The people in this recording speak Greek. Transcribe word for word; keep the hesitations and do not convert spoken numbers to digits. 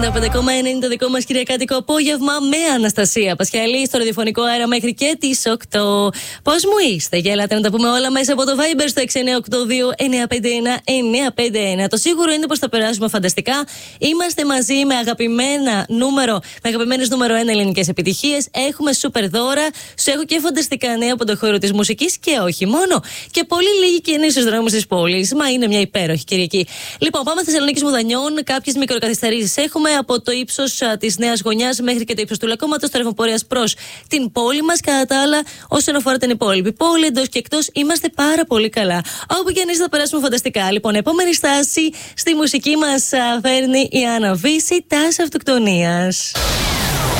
ενενήντα πέντε κόμμα ένα είναι το δικό μας κυριακάτικο απόγευμα με Αναστασία Πασχαλή στο ραδιοφωνικό αέρα μέχρι και τις οκτώ. Πώς μου είστε? Για ελάτε να τα πούμε όλα μέσα από το Viber στο έξι εννιά οκτώ δύο εννιά πέντε ένα εννιά πέντε ένα. Το σίγουρο είναι πως θα περάσουμε φανταστικά. Είμαστε μαζί με αγαπημένα νούμερο, με αγαπημένες νούμερο ένα ελληνικές επιτυχίες. Έχουμε σούπερ δώρα. Σου έχω και φανταστικά νέα από το χώρο της μουσικής και όχι μόνο. Και πολύ λίγοι κινήσεις στους δρόμους της πόλης. Μα είναι μια υπέροχη Κυριακή. Λοιπόν, πάμε Θεσσαλονίκη Μουδανιών. Κάποιες μικροκαθυστερήσεις έχουμε από το ύψος της Νέας Γωνιάς μέχρι και το ύψος του Λακκώματος, το ρεύμα προς την πόλη μας. Κατά τα άλλα, όσον αφορά την υπόλοιπη πόλη, εντός και εκτός, είμαστε πάρα πολύ καλά. Όπου και αν είστε, θα περάσουμε φανταστικά. Λοιπόν, επόμενη στάση στη μουσική μας φέρνει η Άννα Βύση, Τας Αυτοκτονίας.